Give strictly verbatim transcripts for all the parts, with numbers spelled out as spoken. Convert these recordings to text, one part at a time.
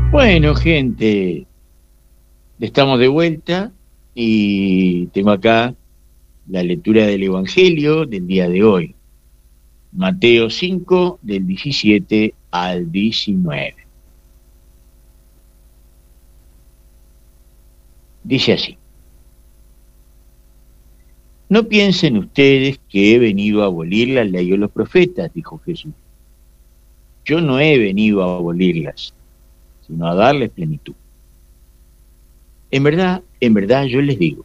Bueno, gente, estamos de vuelta y tengo acá la lectura del Evangelio del día de hoy. Mateo cinco, del diecisiete al diecinueve. Dice así: No piensen ustedes que he venido a abolir la ley o los profetas, dijo Jesús. Yo no he venido a abolirlas, sino a darles plenitud. En verdad, en verdad yo les digo,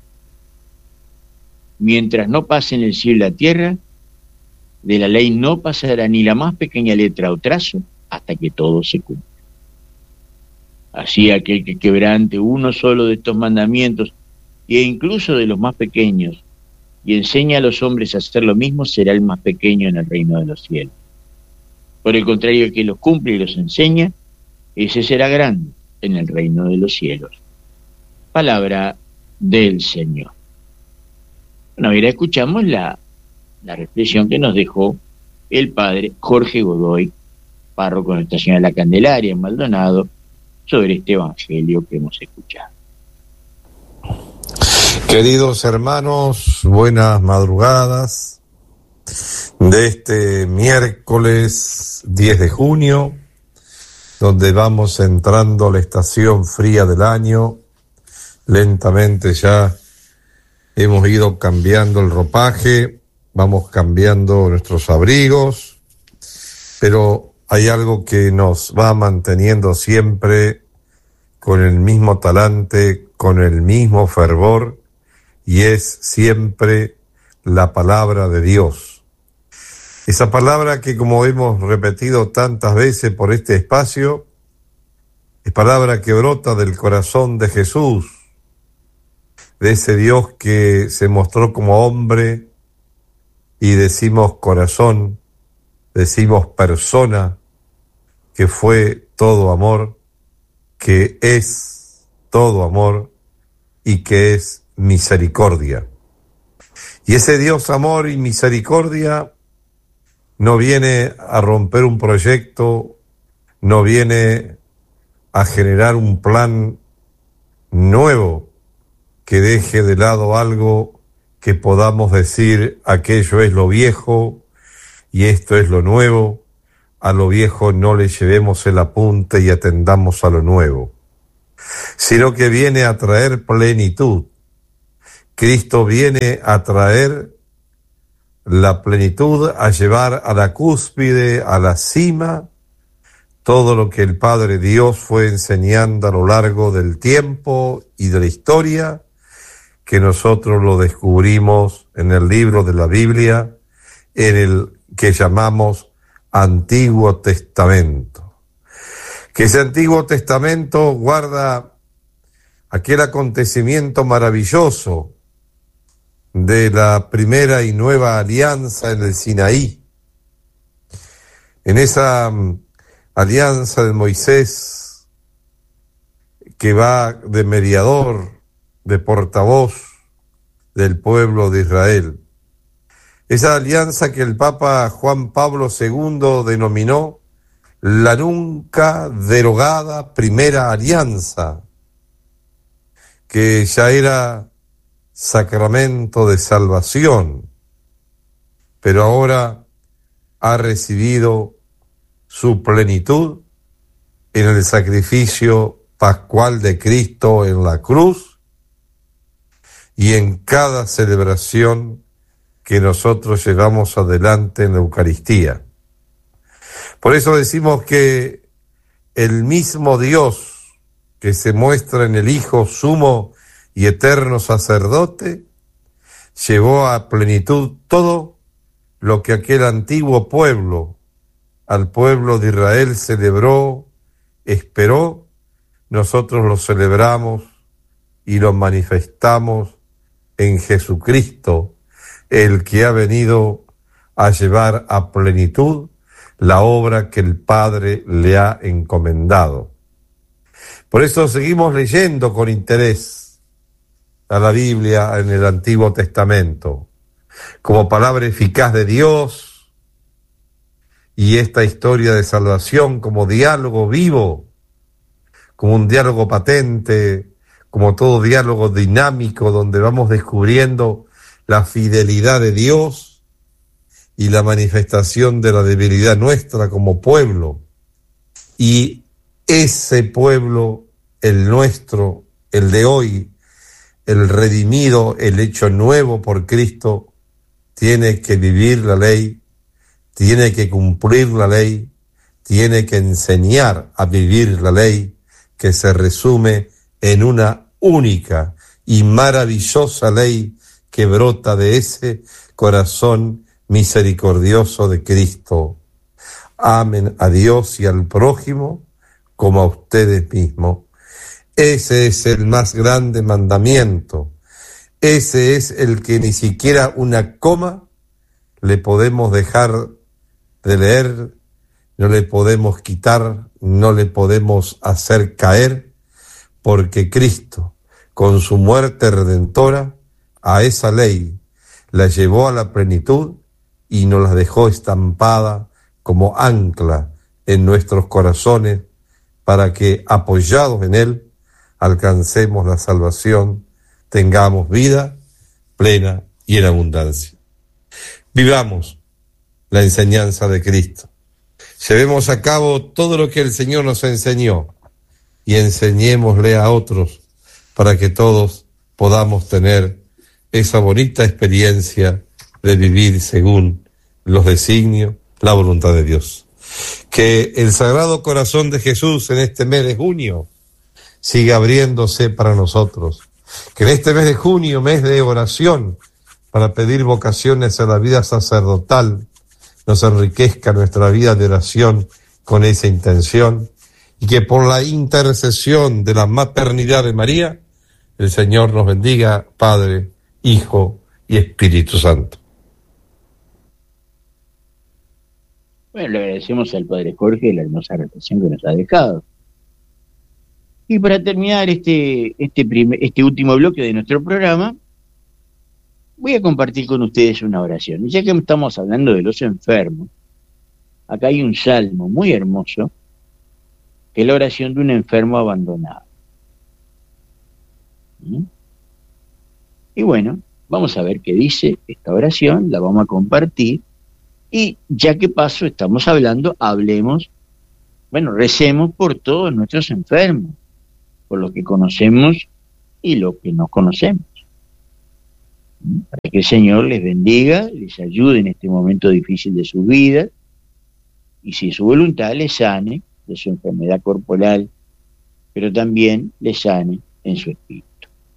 mientras no pasen el cielo y la tierra, de la ley no pasará ni la más pequeña letra o trazo hasta que todo se cumpla. Así aquel que quebrante uno solo de estos mandamientos, e incluso de los más pequeños, y enseña a los hombres a hacer lo mismo, será el más pequeño en el reino de los cielos. Por el contrario, el que los cumple y los enseña, ese será grande en el reino de los cielos. Palabra del Señor. Bueno, ahora escuchamos la, la reflexión que nos dejó el padre Jorge Godoy, párroco de Nuestra Señora de la Candelaria en Maldonado, sobre este evangelio que hemos escuchado. Queridos hermanos, buenas madrugadas de este miércoles diez de junio, donde vamos entrando a la estación fría del año. Lentamente ya hemos ido cambiando el ropaje, vamos cambiando nuestros abrigos, pero hay algo que nos va manteniendo siempre con el mismo talante, con el mismo fervor, y es siempre la palabra de Dios. Esa palabra que, como hemos repetido tantas veces por este espacio, es palabra que brota del corazón de Jesús, de ese Dios que se mostró como hombre, y decimos corazón, decimos persona, que fue todo amor, que es todo amor y que es misericordia. Y ese Dios amor y misericordia no viene a romper un proyecto, no viene a generar un plan nuevo que deje de lado algo que podamos decir aquello es lo viejo y esto es lo nuevo. A lo viejo no le llevemos el apunte y atendamos a lo nuevo, sino que viene a traer plenitud. Cristo viene a traer la plenitud, a llevar a la cúspide, a la cima, todo lo que el Padre Dios fue enseñando a lo largo del tiempo y de la historia, que nosotros lo descubrimos en el libro de la Biblia, en el que llamamos Antiguo Testamento. Que ese Antiguo Testamento guarda aquel acontecimiento maravilloso de la primera y nueva alianza en el Sinaí. En esa um, alianza de Moisés, que va de mediador, de portavoz del pueblo de Israel. Esa alianza que el Papa Juan Pablo segundo denominó la nunca derogada primera alianza, que ya era sacramento de salvación, pero ahora ha recibido su plenitud en el sacrificio pascual de Cristo en la cruz y en cada celebración que nosotros llevamos adelante en la Eucaristía. Por eso decimos que el mismo Dios que se muestra en el Hijo sumo y eterno sacerdote, llevó a plenitud todo lo que aquel antiguo pueblo, al pueblo de Israel, celebró, esperó. Nosotros lo celebramos y lo manifestamos en Jesucristo, el que ha venido a llevar a plenitud la obra que el Padre le ha encomendado. Por eso seguimos leyendo con interés a la Biblia en el Antiguo Testamento, como palabra eficaz de Dios, y esta historia de salvación como diálogo vivo como un diálogo patente, como todo diálogo dinámico, donde vamos descubriendo la fidelidad de Dios y la manifestación de la debilidad nuestra como pueblo. Y ese pueblo, el nuestro, el de hoy, el redimido, el hecho nuevo por Cristo, tiene que vivir la ley, tiene que cumplir la ley, tiene que enseñar a vivir la ley, que se resume en una única y maravillosa ley que brota de ese corazón misericordioso de Cristo. Amen a Dios y al prójimo como a ustedes mismos. Ese es el más grande mandamiento. Ese es el que ni siquiera una coma le podemos dejar de leer, no le podemos quitar, no le podemos hacer caer, porque Cristo, con su muerte redentora, a esa ley la llevó a la plenitud y nos la dejó estampada como ancla en nuestros corazones, para que, apoyados en él, alcancemos la salvación, tengamos vida plena y en abundancia. Vivamos la enseñanza de Cristo. Llevemos a cabo todo lo que el Señor nos enseñó y enseñémosle a otros para que todos podamos tener esa bonita experiencia de vivir según los designios, la voluntad de Dios. Que el Sagrado Corazón de Jesús en este mes de junio siga abriéndose para nosotros. Que en este mes de junio, mes de oración, para pedir vocaciones a la vida sacerdotal, nos enriquezca nuestra vida de oración con esa intención, y que por la intercesión de la maternidad de María, el Señor nos bendiga, Padre, Hijo y Espíritu Santo. Bueno, le agradecemos al Padre Jorge la hermosa reflexión que nos ha dejado. Y para terminar este, este, primer, este último bloque de nuestro programa, voy a compartir con ustedes una oración. Y ya que estamos hablando de los enfermos, acá hay un salmo muy hermoso, que es la oración de un enfermo abandonado. ¿Mm? Y bueno, vamos a ver qué dice esta oración, la vamos a compartir, y ya que paso estamos hablando, hablemos, bueno, recemos por todos nuestros enfermos, por los que conocemos y los que no conocemos. Para que el Señor les bendiga, les ayude en este momento difícil de su vida, y si es su voluntad, les sane de su enfermedad corporal, pero también les sane en su espíritu.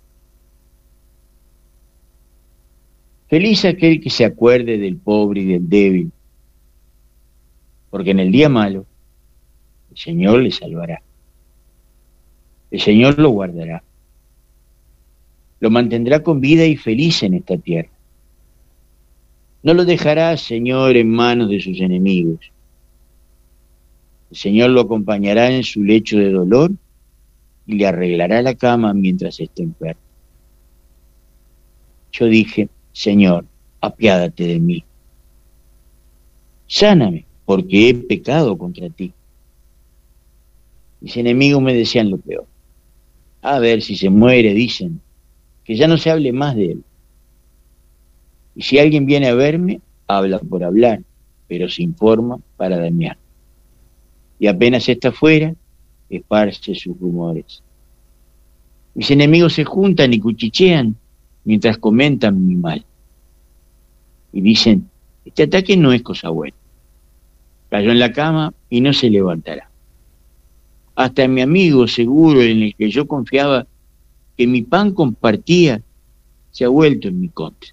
Feliz aquel que se acuerde del pobre y del débil, porque en el día malo el Señor le salvará. El Señor lo guardará. Lo mantendrá con vida y feliz en esta tierra. No lo dejará, Señor, en manos de sus enemigos. El Señor lo acompañará en su lecho de dolor y le arreglará la cama mientras esté enfermo. Yo dije, Señor, apiádate de mí. Sáname, porque he pecado contra ti. Mis enemigos me decían lo peor. A ver si se muere, dicen, que ya no se hable más de él. Y si alguien viene a verme, habla por hablar, pero se informa para dañar. Y apenas está fuera, esparce sus rumores. Mis enemigos se juntan y cuchichean mientras comentan mi mal. Y dicen, este ataque no es cosa buena. Cayó en la cama y no se levantará. Hasta mi amigo seguro en el que yo confiaba que mi pan compartía, se ha vuelto en mi contra.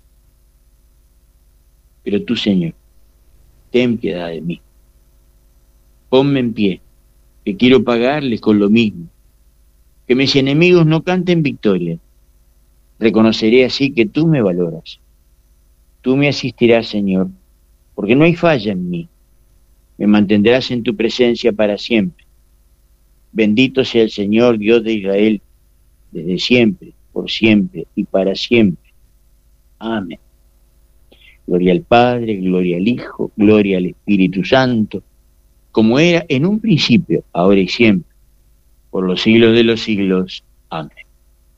Pero tú, Señor, ten piedad de mí. Ponme en pie, que quiero pagarles con lo mismo. Que mis enemigos no canten victoria. Reconoceré así que tú me valoras. Tú me asistirás, Señor, porque no hay falla en mí. Me mantendrás en tu presencia para siempre. Bendito sea el Señor, Dios de Israel, desde siempre, por siempre y para siempre. Amén. Gloria al Padre, gloria al Hijo, gloria al Espíritu Santo, como era en un principio, ahora y siempre, por los siglos de los siglos. Amén.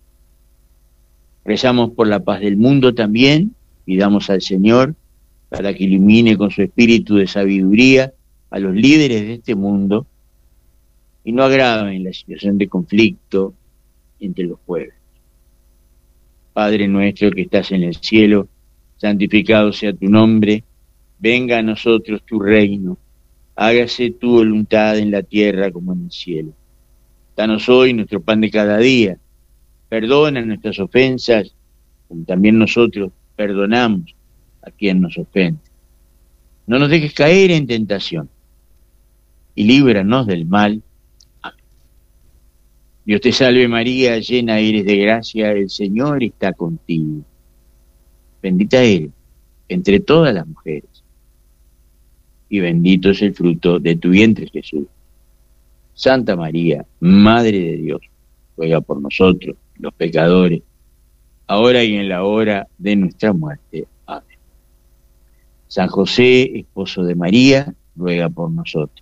Rezamos por la paz del mundo también, pidamos al Señor para que ilumine con su espíritu de sabiduría a los líderes de este mundo y no agraven la situación de conflicto entre los pueblos. Padre nuestro que estás en el cielo, santificado sea tu nombre, venga a nosotros tu reino, hágase tu voluntad en la tierra como en el cielo. Danos hoy nuestro pan de cada día, perdona nuestras ofensas, como también nosotros perdonamos a quien nos ofende. No nos dejes caer en tentación y líbranos del mal. Amén. Dios te salve María, llena eres de gracia, el Señor está contigo. Bendita eres entre todas las mujeres, y bendito es el fruto de tu vientre, Jesús. Santa María, Madre de Dios, ruega por nosotros, los pecadores, ahora y en la hora de nuestra muerte. Amén. San José, esposo de María, ruega por nosotros.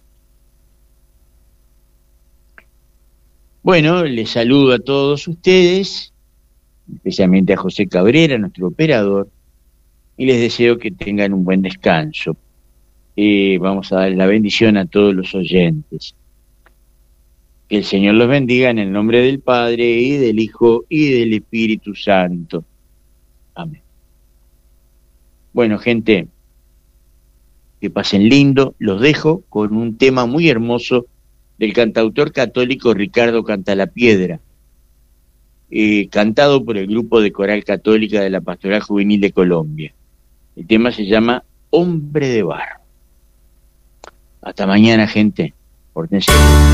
Bueno, les saludo a todos ustedes, especialmente a José Cabrera, nuestro operador, y les deseo que tengan un buen descanso. Eh, vamos a dar la bendición a todos los oyentes. Que el Señor los bendiga en el nombre del Padre, y del Hijo, y del Espíritu Santo. Amén. Bueno, gente, que pasen lindo. Los dejo con un tema muy hermoso del cantautor católico Ricardo Cantalapiedra, eh, cantado por el grupo de coral católica de la Pastoral Juvenil de Colombia. El tema se llama Hombre de Barro. Hasta mañana, gente. Pórtense bien.